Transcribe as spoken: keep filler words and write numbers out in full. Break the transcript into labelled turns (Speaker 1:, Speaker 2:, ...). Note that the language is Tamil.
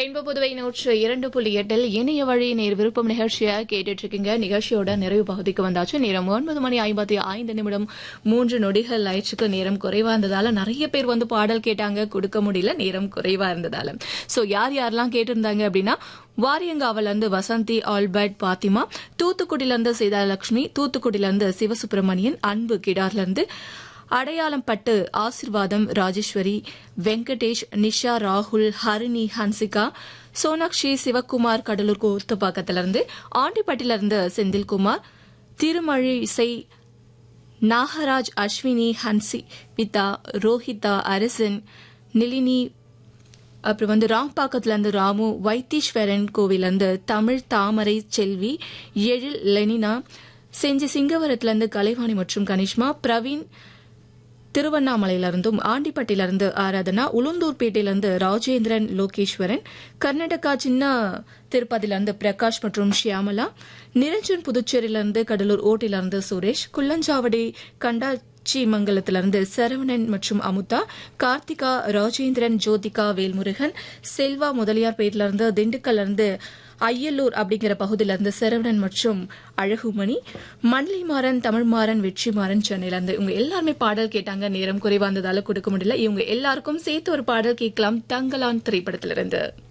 Speaker 1: ரெயின்போ புதுவை நூற்று இரண்டு புள்ளி எட்டில் இணைய வழி நேர் விருப்பம் நிகழ்ச்சியை கேட்டுட்டு இருக்கீங்க. நிகழ்ச்சியோட நிறைவு பகுதிக்கு வந்தாச்சு. நேரம் ஒன்பது மணி ஐம்பத்தி ஐந்து நிமிடம் மூன்று நொடிகள் ஆயிடுச்சுக்கு. நேரம் குறைவா இருந்ததால நிறைய பேர் வந்து பாடல் கேட்டாங்க, கொடுக்க முடியல நேரம் குறைவா இருந்ததால. சோ யார் யாரெல்லாம் கேட்டிருந்தாங்க அப்படின்னா, வாரியங்காவில இருந்து வசந்தி, ஆல்பர்ட், பாத்திமா, தூத்துக்குடியில இருந்து சீதாலட்சுமி, தூத்துக்குடியில இருந்து சிவசுப்பிரமணியன், அன்பு கிடார்ல இருந்து அடையாளம் பட்டு ஆசிர்வாதம், ராஜேஸ்வரி, வெங்கடேஷ், நிஷா, ராகுல், ஹரிணி, ஹன்சிகா, சோனாக்ஷி, சிவக்குமார், கடலூர் கோத்தப்பாக்கத்திலிருந்து, ஆண்டிப்பட்டிலிருந்து செந்தில்குமார், திருமழிசை, நாகராஜ், அஸ்வினி, ஹன்சி, பிதா, ரோஹிதா, அரசன், நிலினி, அப்புறம் வந்து ராம்பாக்கத்திலிருந்து ராமு, வைத்தீஸ்வரன் கோவிலிருந்து தமிழ், தாமரை செல்வி, எழில், லெனினா, செஞ்சி சிங்கவரத்திலிருந்து கலைவாணி மற்றும் கனிஷ்மா, பிரவீன், திருவண்ணாமலையிலிருந்தும், ஆண்டிப்பட்டியிலிருந்து ஆராதனா, உளுந்தூர்பேட்டையிலிருந்து ராஜேந்திரன், லோகேஸ்வரன், கர்நாடகா சின்ன திருப்பதியிலிருந்து பிரகாஷ் மற்றும் ஷியாமலா, நிரஞ்சன் புதுச்சேரியிலிருந்து, கடலூர் ஓட்டிலிருந்து சுரேஷ், குள்ளஞ்சாவடி கண்டாச்சிமங்கலத்திலிருந்து சரவணன் மற்றும் அமுதா, கார்த்திகா, ராஜேந்திரன், ஜோதிகா, வேல்முருகன், செல்வா முதலியார்பேட்டிலிருந்து, திண்டுக்கல்லிருந்து ஐயலூர் அப்படிங்கிற பகுதியிலிருந்து சரவணன் மற்றும் அழகுமணி, மண்லிமாறன், தமிழ்மாறன், வெற்றிமாறன் சென்னையிலிருந்து. இவங்க எல்லாருமே பாடல் கேட்டாங்க. நேரம் குறைவா இருந்ததால கொடுக்க முடியல. இவங்க எல்லாருக்கும் சேர்த்து ஒரு பாடல் கேட்கலாம். தங்கலான் திரைப்படத்திலிருந்து.